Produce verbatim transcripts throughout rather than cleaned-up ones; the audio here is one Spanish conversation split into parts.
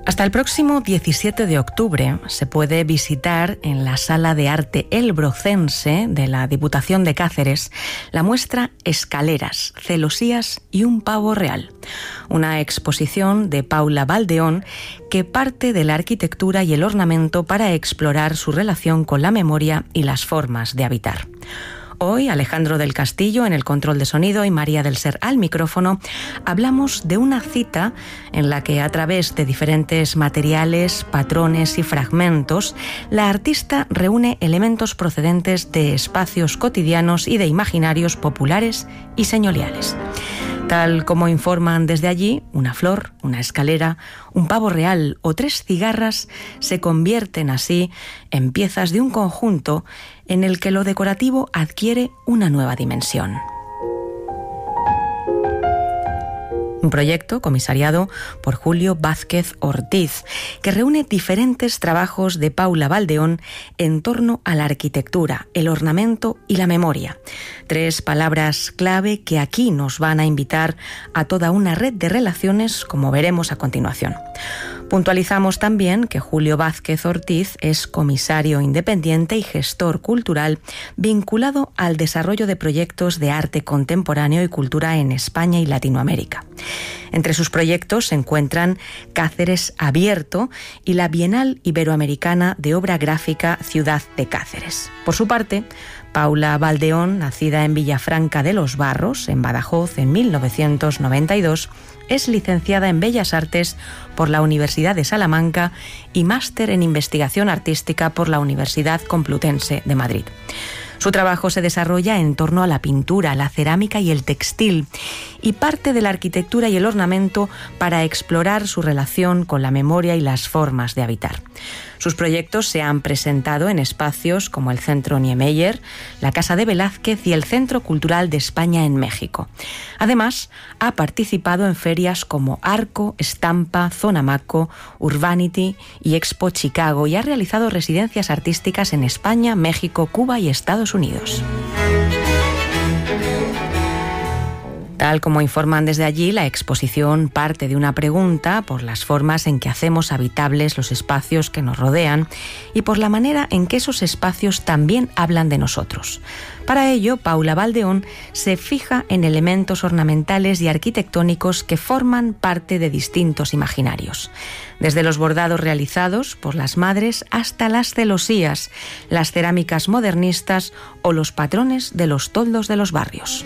Hasta el próximo diecisiete de octubre se puede visitar en la Sala de Arte El Brocense de la Diputación de Cáceres la muestra Escaleras, celosías y un pavo real, una exposición de Paula Baldeón que parte de la arquitectura y el ornamento para explorar su relación con la memoria y las formas de habitar. Hoy, Alejandro del Castillo en el control de sonido y María del Ser al micrófono, hablamos de una cita en la que a través de diferentes materiales, patrones y fragmentos, la artista reúne elementos procedentes de espacios cotidianos y de imaginarios populares y señoriales. Tal como informan desde allí, una flor, una escalera, un pavo real o tres cigarras se convierten así en piezas de un conjunto en el que lo decorativo adquiere una nueva dimensión. Un proyecto comisariado por Julio Vázquez Ortiz, que reúne diferentes trabajos de Paula Baldeón en torno a la arquitectura, el ornamento y la memoria. Tres palabras clave que aquí nos van a invitar a toda una red de relaciones, como veremos a continuación. Puntualizamos también que Julio Vázquez Ortiz es comisario independiente y gestor cultural vinculado al desarrollo de proyectos de arte contemporáneo y cultura en España y Latinoamérica. Entre sus proyectos se encuentran Cáceres Abierto y la Bienal Iberoamericana de Obra Gráfica Ciudad de Cáceres. Por su parte, Paula Baldeón, nacida en Villafranca de los Barros, en Badajoz, en mil novecientos noventa y dos, es licenciada en Bellas Artes por la Universidad de Salamanca y máster en Investigación Artística por la Universidad Complutense de Madrid. Su trabajo se desarrolla en torno a la pintura, la cerámica y el textil, y parte de la arquitectura y el ornamento para explorar su relación con la memoria y las formas de habitar. Sus proyectos se han presentado en espacios como el Centro Niemeyer, la Casa de Velázquez y el Centro Cultural de España en México. Además, ha participado en ferias como Arco, Estampa, Zonamaco, Urbanity y Expo Chicago y ha realizado residencias artísticas en España, México, Cuba y Estados Unidos. Tal como informan desde allí, la exposición parte de una pregunta por las formas en que hacemos habitables los espacios que nos rodean y por la manera en que esos espacios también hablan de nosotros. Para ello, Paula Baldeón se fija en elementos ornamentales y arquitectónicos que forman parte de distintos imaginarios. Desde los bordados realizados por las madres hasta las celosías, las cerámicas modernistas o los patrones de los toldos de los barrios.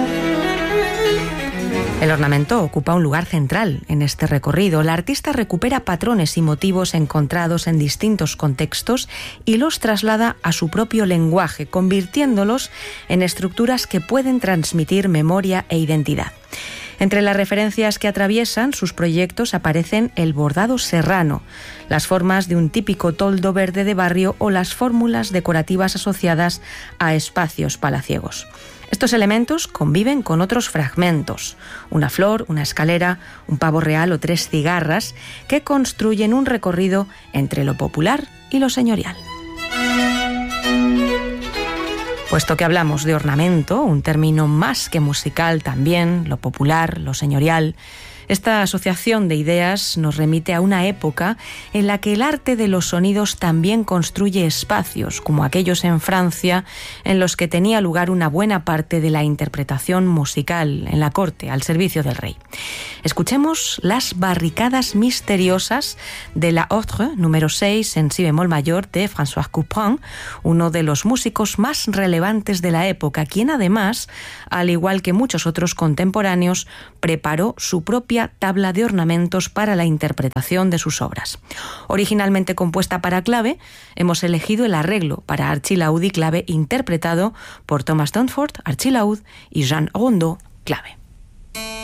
El ornamento ocupa un lugar central en este recorrido. La artista recupera patrones y motivos encontrados en distintos contextos y los traslada a su propio lenguaje, convirtiéndolos en estructuras que pueden transmitir memoria e identidad. Entre las referencias que atraviesan sus proyectos aparecen el bordado serrano, las formas de un típico toldo verde de barrio o las fórmulas decorativas asociadas a espacios palaciegos. Estos elementos conviven con otros fragmentos, una flor, una escalera, un pavo real o tres cigarras, que construyen un recorrido entre lo popular y lo señorial. Puesto que hablamos de ornamento, un término más que musical también, lo popular, lo señorial, esta asociación de ideas nos remite a una época en la que el arte de los sonidos también construye espacios, como aquellos en Francia, en los que tenía lugar una buena parte de la interpretación musical en la corte, al servicio del rey. Escuchemos las barricadas misteriosas de la Autre número seis en si bemol mayor de François Couperin, uno de los músicos más relevantes de la época, quien además, al igual que muchos otros contemporáneos, preparó su propia tabla de ornamentos para la interpretación de sus obras. Originalmente compuesta para clave, hemos elegido el arreglo para archilaúd y clave interpretado por Thomas Dunford, archilaúd, y Jean Rondeau, clave.